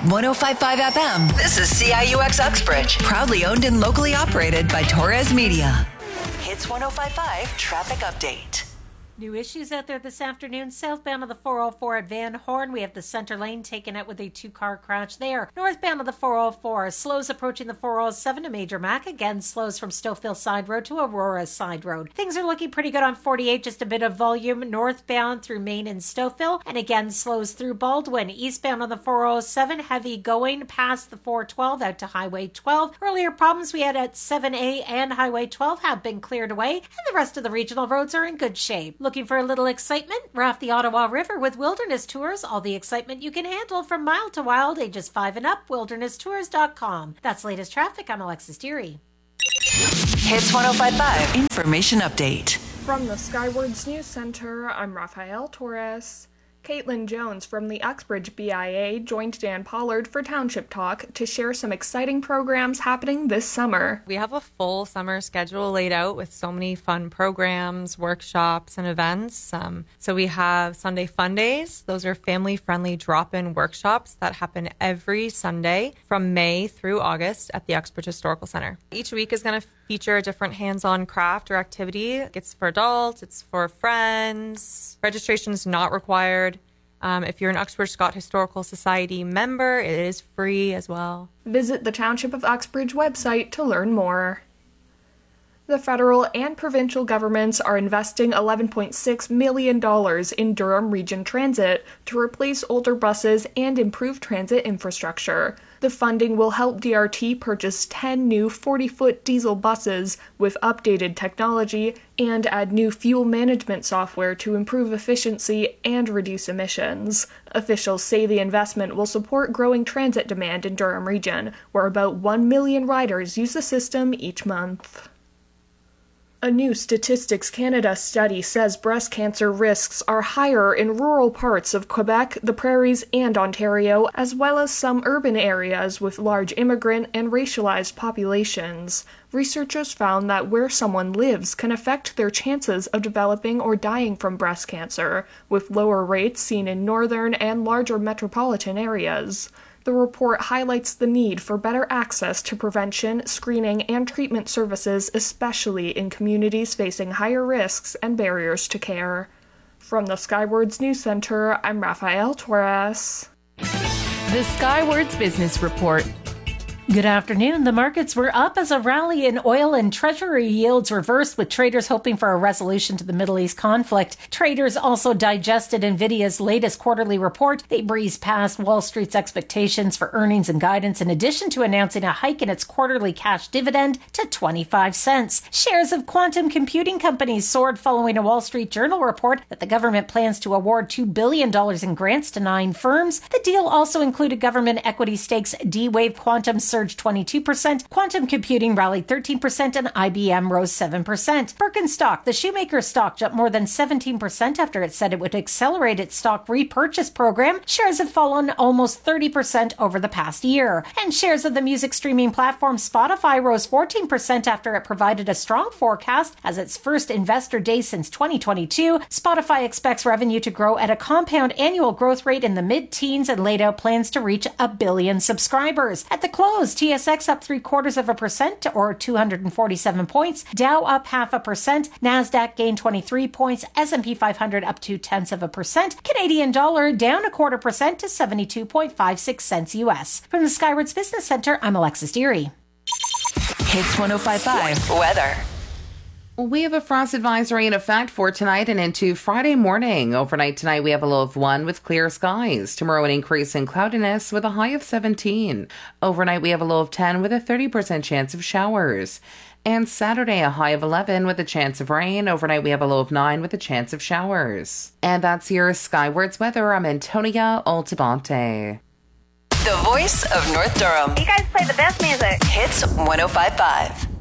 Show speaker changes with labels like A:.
A: 105.5 FM. This is CIUX Uxbridge. Proudly owned and locally operated by Torres Media. Hits 105.5 Traffic Update.
B: New issues out there this afternoon. Southbound of the 404 at Van Horn, we have the center lane taken out with a two-car crash there. Northbound of the 404, slows approaching the 407 to Major Mac. Again, slows from Stouffville Side Road to Aurora Side Road. Things are looking pretty good on 48, just a bit of volume northbound through Main and Stouffville. And again, slows through Baldwin. Eastbound on the 407, heavy going past the 412 out to Highway 12. Earlier problems we had at 7A and Highway 12 have been cleared away, and the rest of the regional roads are in good shape. Looking for a little excitement? Raft the Ottawa River with Wilderness Tours. All the excitement you can handle from mild to wild, ages 5 and up. WildernessTours.com. That's latest traffic. I'm Alexis Deary.
A: Hits 105.5 Information Update.
C: From the Skywards News Center, I'm Rafael Torres. Caitlin Jones from the Uxbridge BIA joined Dan Pollard for Township Talk to share some exciting programs happening this summer.
D: We have a full summer schedule laid out with so many fun programs, workshops, and events. So we have Sunday Fun Days. Those are family-friendly drop-in workshops that happen every Sunday from May through August at the Uxbridge Historical Center. Each week is going to feature a different hands-on craft or activity. It's for adults, it's for friends. Registration is not required. If you're an Uxbridge Scott Historical Society member, it is free as well.
C: Visit the Township of Uxbridge website to learn more. The federal and provincial governments are investing $11.6 million in Durham Region Transit to replace older buses and improve transit infrastructure. The funding will help DRT purchase 10 new 40-foot diesel buses with updated technology and add new fuel management software to improve efficiency and reduce emissions. Officials say the investment will support growing transit demand in Durham Region, where about 1 million riders use the system each month. A new Statistics Canada study says breast cancer risks are higher in rural parts of Quebec, the Prairies, and Ontario, as well as some urban areas with large immigrant and racialized populations. Researchers found that where someone lives can affect their chances of developing or dying from breast cancer, with lower rates seen in northern and larger metropolitan areas. The report highlights the need for better access to prevention, screening, and treatment services, especially in communities facing higher risks and barriers to care. From the Skywards News Center, I'm Rafael Torres.
A: The Skywards Business Report.
B: Good afternoon. The markets were up as a rally in oil and treasury yields reversed, with traders hoping for a resolution to the Middle East conflict. Traders also digested NVIDIA's latest quarterly report. They breezed past Wall Street's expectations for earnings and guidance, in addition to announcing a hike in its quarterly cash dividend to 25 cents. Shares of quantum computing companies soared following a Wall Street Journal report that the government plans to award $2 billion in grants to 9 firms. The deal also included government equity stakes. D-Wave Quantum surged 22%, quantum computing rallied 13%, and IBM rose 7%. Birkenstock, the shoemaker stock, jumped more than 17% after it said it would accelerate its stock repurchase program. Shares have fallen almost 30% over the past year. And shares of the music streaming platform Spotify rose 14% after it provided a strong forecast as its first investor day since 2022. Spotify expects revenue to grow at a compound annual growth rate in the mid-teens and laid out plans to reach 1 billion subscribers. At the close, TSX up 0.75% or 247 points. Dow up 0.5%. Nasdaq gained 23 points. S&P 500 up 0.2%. Canadian dollar down 0.25% to 72.56 cents US. From the Skywards Business Center, I'm Alexis Deary.
A: Hits 105.5 Weather.
E: We have a frost advisory in effect for tonight and into Friday morning. Overnight tonight, we have a low of 1 with clear skies. Tomorrow, an increase in cloudiness with a high of 17. Overnight, we have a low of 10 with a 30% chance of showers. And Saturday, a high of 11 with a chance of rain. Overnight, we have a low of 9 with a chance of showers. And that's your Skywards weather. I'm Antonia Altabante.
A: The voice of North Durham.
F: You guys play the best music.
A: Hits 105.5.